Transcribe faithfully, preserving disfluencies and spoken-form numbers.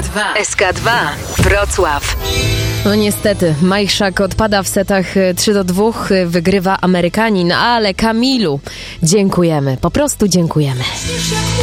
dwa. S K dwa Wrocław. No niestety, Majchrzak odpada w setach trzy do dwóch, wygrywa Amerykanin, ale Kamilu dziękujemy, po prostu dziękujemy.